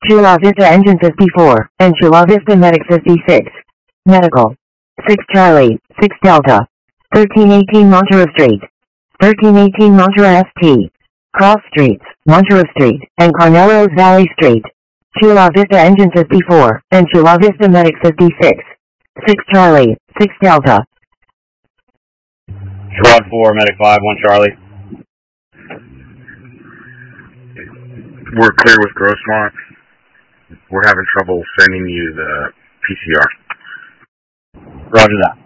Chula Vista Engine 54, and Chula Vista Medic 56. Medical. 6 Charlie, 6 Delta. 1318 Monterey Street. 1318 Monterey ST. Cross Streets, Monterey Street, and Carnelos Valley Street. Chula Vista Engine 54, and Chula Vista Medic 56. 6 Charlie, 6 Delta. Squad 4, Medic 5, 1 Charlie. We're clear with Grossmont. We're having trouble sending you the PCR. Roger that.